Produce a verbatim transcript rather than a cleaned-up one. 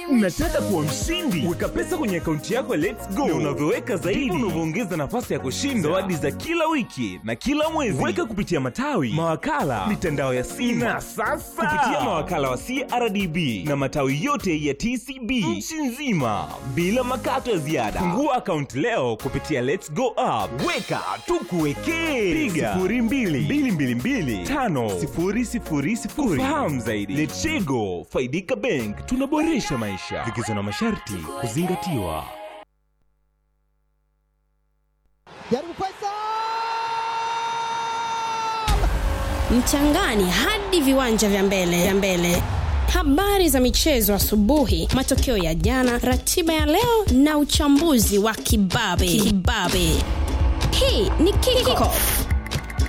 Unataka kuwa mshindi? Weka pesa kwenye akaunti yako ya Let's Go. Na unavyoweka zaidi, unavyoongeza nafasi ya kushinda zawadi za kila wiki na kila mwezi. Weka kupitia matawi, mawakala, mitandao ya simu. Na sasa kupitia mawakala wa C R D B na matawi yote ya T C B nchi nzima bila makato ya ziada. Fungua akaunti leo kupitia Let's Go app. Weka tukuwekee. Piga sifuri mbili mbili mbili mbili tano sifuri sifuri sifuri. Fahamu zaidi. Letshego, Faidika Bank, tunaboresha maisha. Vigezo na masharti kuzingatiwa. Jaribu Faisal! Mchangani hadi viwanja vya mbele vya mbele. Habari za michezo asubuhi, matokeo ya jana, ratiba ya leo na uchambuzi wa kibabe. Kibabe. Hii ni Kick Off.